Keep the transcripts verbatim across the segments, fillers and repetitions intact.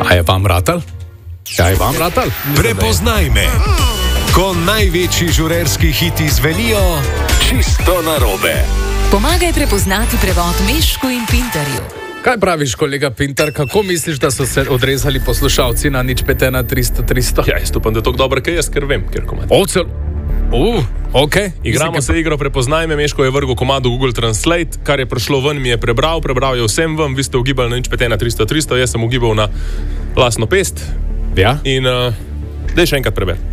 A je vam ratal? A je vam ratal? Prepoznaj me. Ko največji žurerski hiti zvenijo čisto narobe. Pomagaj prepoznati prevod Mešku in Pintarju. Kaj praviš, kolega Pintar, kako misliš, da so se odrezali poslušalci na nič pet ena tristo tristo? Ja, jaz upam, da je to dobro, kaj jaz, ker vem, ker komad. Ovcel. Uh, ok. Igramo se igro Prepoznaj me, Meško je vrgel komado Google Translate, kar je prišlo ven, mi je prebral, prebral je vsem vam, vi ste ugibali na nič pet ena tristo tristo, jaz sem ugibal na lastno pest. Ja. In uh, daj še enkrat preber.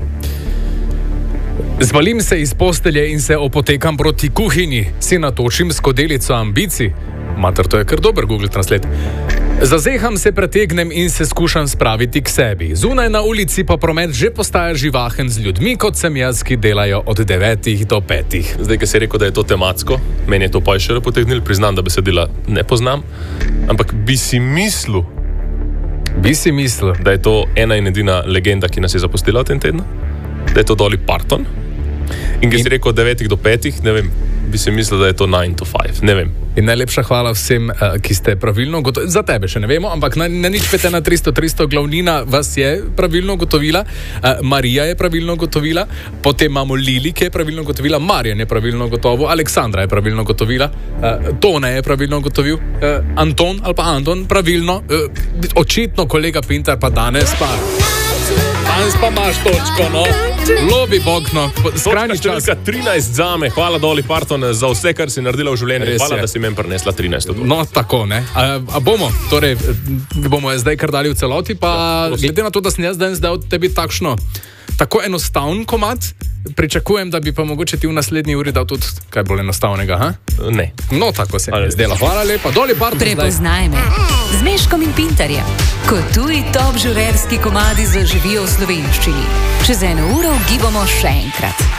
Zvalim se iz postelje in se opotekam proti kuhinji, si natočim skodelico ambicij. Mater, to je kar dober Google Translate. Zazeham se, pretegnem in se skušam spraviti k sebi. Zunaj na ulici pa promet že postaja živahen z ljudmi, kot sem jaz, ki delajo od devetih do petih. Zdaj, ki si rekel, da je to tematsko, meni je to pa še potegnil, priznam, da besedila ne poznam, ampak bi si mislil, Bi si mislil, da je to ena in edina legenda, ki nas je zapustila v tem tednu, da je to Dolly Parton. In ki si rekel od devetih do petih, ne vem, bi si mislil, da je to nine to five, ne vem. In najlepša hvala vsem, ki ste pravilno ugotovili, za tebe še ne vemo, ampak na, na nič pet ena tristo tristo glavnina vas je pravilno ugotovila, Marija je pravilno ugotovila, potem imamo Lili, ki je pravilno ugotovila, Marjan je pravilno ugotovil, Aleksandra je pravilno ugotovila, Tone je pravilno ugotovil, Anton ali pa Anton pravilno, očitno kolega Pintar pa danes pa... Danes pa imaš točko, no. Lobi bog, no. Skrajni čas. Točka trinajst zame. Hvala Dolly Parton za vse, kar si naredila v življenju. Res Hvala, je. da si meni prinesla trinajst. No, tako, ne. A, a bomo, torej, bomo zdaj kar dali v celoti, pa Ja, glede na to, da sem jaz danes dal tebi takšno, tako enostavn komad, pričakujem, da bi pa mogoče ti v naslednji uri dal tudi kaj bolj enostavnega, ha? Ne. No, tako se mi Ali- je zdelo. Hvala lepa. Dolly Parton zdaj. Prepoznaj me z Meškom in Pintarjem. Ko tuji top žurerski komadi zaživijo v slovenščini. Čez eno uro ugibamo še enkrat.